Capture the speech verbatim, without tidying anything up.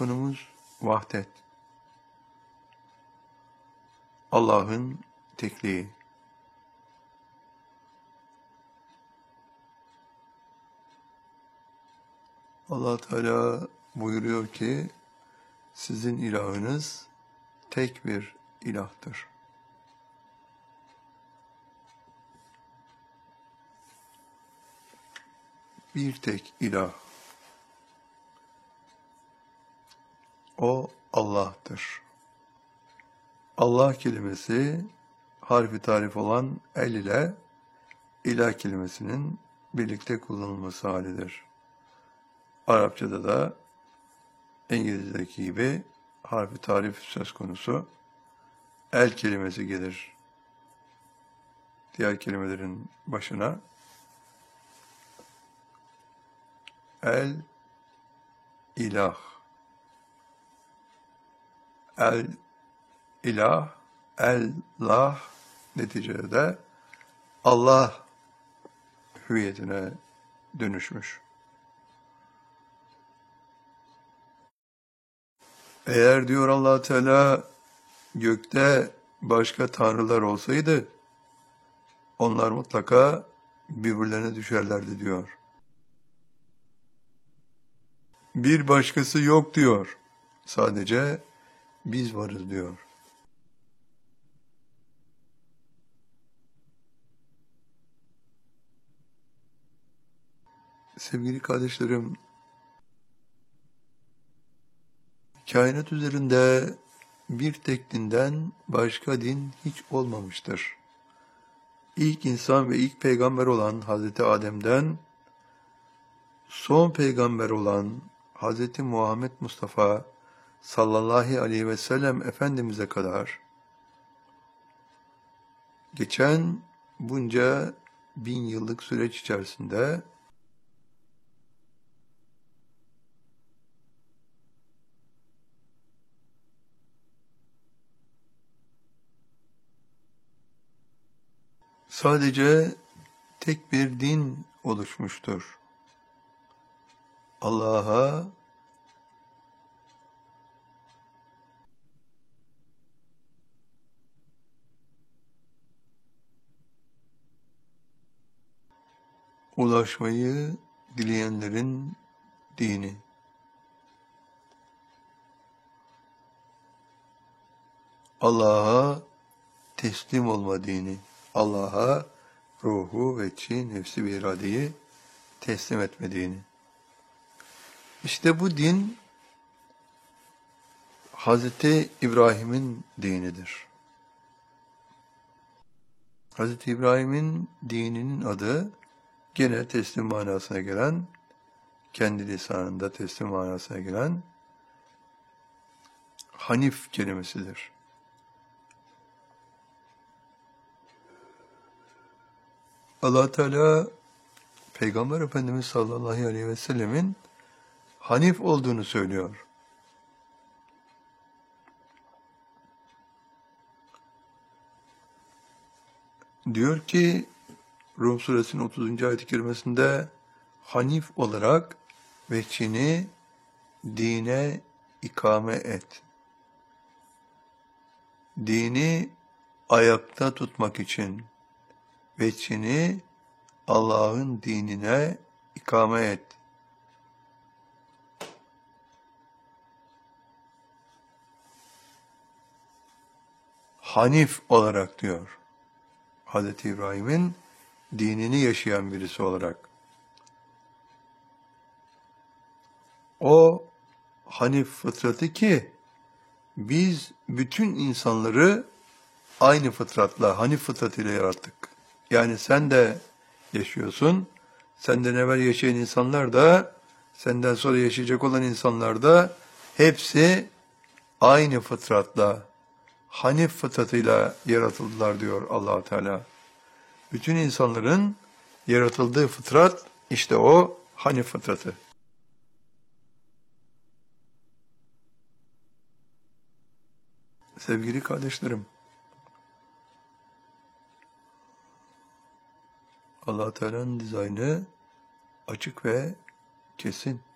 konumuz vahdet. Allah'ın tekliği. Allah Teala buyuruyor ki sizin ilahınız tek bir ilahtır. Bir tek ilah. O Allah'tır. Allah kelimesi harfi tarif olan el ile ilah kelimesinin birlikte kullanılması halidir. Arapçada da İngilizce'deki gibi harfi tarif söz konusu. El kelimesi gelir diğer kelimelerin başına. El ilah. El ilah, el-lah neticede Allah hüviyetine dönüşmüş. Eğer diyor Allah Teala gökte başka tanrılar olsaydı onlar mutlaka birbirlerine düşerlerdi diyor. Bir başkası yok diyor. Sadece biz varız diyor. Sevgili kardeşlerim, kainat üzerinde bir tek dinden başka din hiç olmamıştır. İlk insan ve ilk peygamber olan Hazreti Adem'den son peygamber olan Hazreti Muhammed Mustafa sallallahu aleyhi ve sellem Efendimiz'e kadar geçen bunca bin yıllık süreç içerisinde sadece tek bir din oluşmuştur. Allah'a ulaşmayı dileyenlerin dini. Allah'a teslim olma dini. Allah'a ruhu ve çi, nefsi ve iradeyi teslim etme dini. İşte bu din Hazreti İbrahim'in dinidir. Hazreti İbrahim'in dininin adı gene teslim manasına gelen, kendi lisanında teslim manasına gelen Hanif kelimesidir. Allah Teala Peygamber Efendimiz sallallahu aleyhi ve sellemin Hanif olduğunu söylüyor. Diyor ki Rum suresinin otuzuncu ayet-i kerimesinde Hanif olarak veçhini dine ikame et. Dini ayakta tutmak için veçhini Allah'ın dinine ikame et. Hanif olarak diyor. Hazreti İbrahim'in dinini yaşayan birisi olarak. O Hanif fıtratı ki biz bütün insanları aynı fıtratla, Hanif fıtratıyla yarattık. Yani sen de yaşıyorsun, senden evvel yaşayan insanlar da, senden sonra yaşayacak olan insanlar da hepsi aynı fıtratla, Hanif fıtratıyla yaratıldılar diyor Allah Teala. Bütün insanların yaratıldığı fıtrat işte o Hanif fıtratı. Sevgili kardeşlerim, Allah Teala'nın dizaynı açık ve kesin.